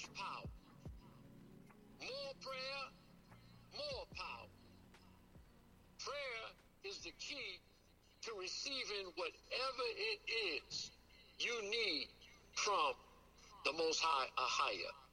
power. More prayer, more power. Prayer is the key to receiving whatever it is you need from the Most High, a higher.